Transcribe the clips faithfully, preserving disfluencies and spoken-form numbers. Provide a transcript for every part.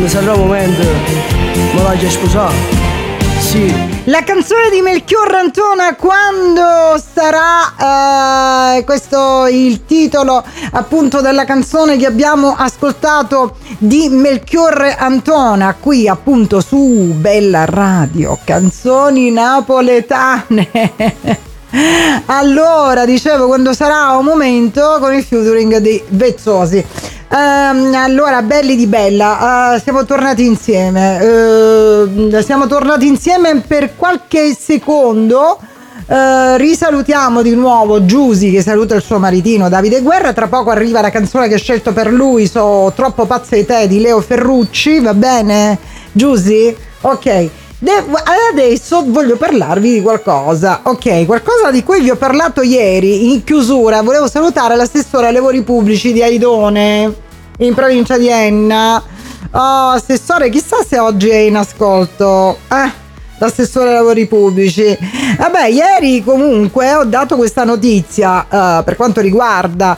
Mi sarà un momento, mi voglio sposare. Sì. La canzone di Melchiorre Antona, Quando sarà, eh, questo il titolo appunto della canzone che abbiamo ascoltato di Melchiorre Antona, qui appunto su Bella Radio, canzoni napoletane. Allora, dicevo, quando sarà un momento con il featuring di Vezzosi. Um, allora, belli di Bella, uh, siamo tornati insieme. Uh, siamo tornati insieme per qualche secondo. Uh, risalutiamo di nuovo Giusy, che saluta il suo maritino Davide Guerra. Tra poco arriva la canzone che ho scelto per lui, So troppo pazza di te, di Leo Ferrucci. Va bene, Giusy? Ok. Adesso voglio parlarvi di qualcosa, ok, qualcosa di cui vi ho parlato ieri in chiusura. Volevo salutare l'assessore ai lavori pubblici di Aidone, in provincia di Enna. Oh, assessore, chissà se oggi è in ascolto, eh, l'assessore ai lavori pubblici. Vabbè, ieri comunque ho dato questa notizia uh, per quanto riguarda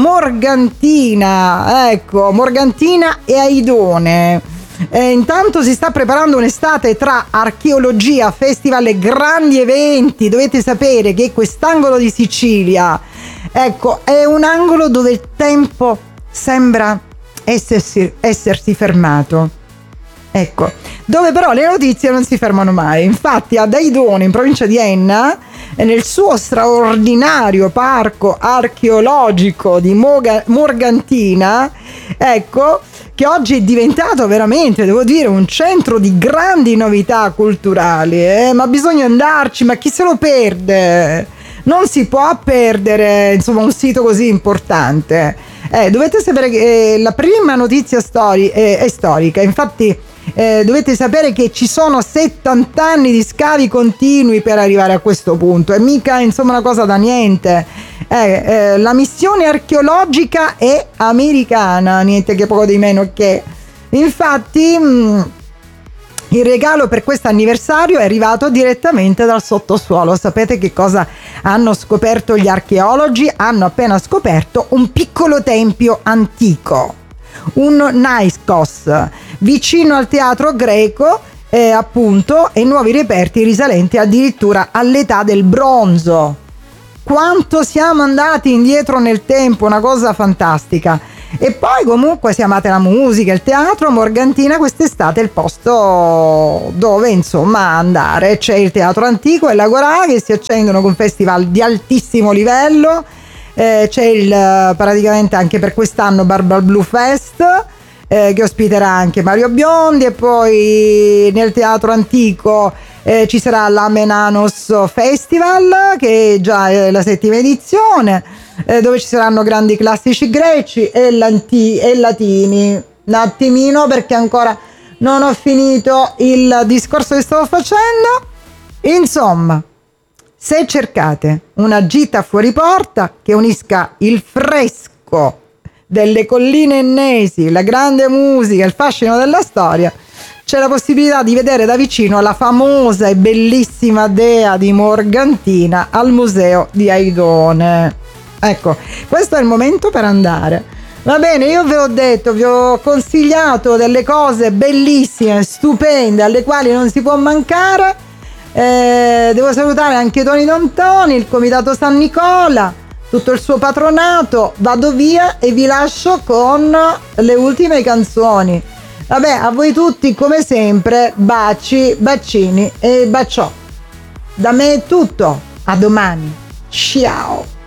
Morgantina, ecco, Morgantina e Aidone. Eh, intanto si sta preparando un'estate tra archeologia, festival e grandi eventi. Dovete sapere che quest'angolo di Sicilia, ecco, è un angolo dove il tempo sembra essersi, essersi fermato. Ecco, dove però le notizie non si fermano mai. Infatti ad Aidone, in provincia di Enna, nel suo straordinario parco archeologico di Moga- Morgantina, ecco, che oggi è diventato veramente, devo dire, un centro di grandi novità culturali, eh? Ma bisogna andarci, ma chi se lo perde? Non si può perdere, insomma, un sito così importante. Eh, dovete sapere che eh, la prima notizia stori- eh, è storica, infatti eh, dovete sapere che ci sono settanta anni di scavi continui per arrivare a questo punto, è mica, insomma, una cosa da niente. Eh, eh, la missione archeologica è americana, niente che poco di meno che. Infatti mh, il regalo per questo anniversario è arrivato direttamente dal sottosuolo. Sapete che cosa hanno scoperto gli archeologi? Hanno appena scoperto un piccolo tempio antico, un Naiskos, vicino al teatro greco, eh, appunto, e nuovi reperti risalenti addirittura all'età del bronzo. Quanto siamo andati indietro nel tempo, una cosa fantastica. E poi comunque, se amate la musica, il teatro, Morgantina quest'estate è il posto dove insomma andare. C'è il teatro antico e l'Agorà che si accendono con festival di altissimo livello. Eh, c'è il, praticamente anche per quest'anno, Barbal Blue Fest, eh, che ospiterà anche Mario Biondi. E poi nel teatro antico Eh, ci sarà l'Amenanos Festival, che già è la settima edizione, eh, dove ci saranno grandi classici greci e, lanti- e latini. Un attimino, perché ancora non ho finito il discorso che stavo facendo. Insomma, se cercate una gita fuori porta che unisca il fresco delle colline ennesi, la grande musica, il fascino della storia, c'è la possibilità di vedere da vicino la famosa e bellissima dea di Morgantina al museo di Aidone. Ecco, questo è il momento per andare. Va bene, io ve l'ho detto, vi ho consigliato delle cose bellissime, stupende, alle quali non si può mancare. Eh, devo salutare anche Toni D'Antoni, il Comitato San Nicola, tutto il suo patronato. Vado via e vi lascio con le ultime canzoni. Vabbè, a voi tutti come sempre, baci, bacini e baciò. Da me è tutto, a domani, ciao!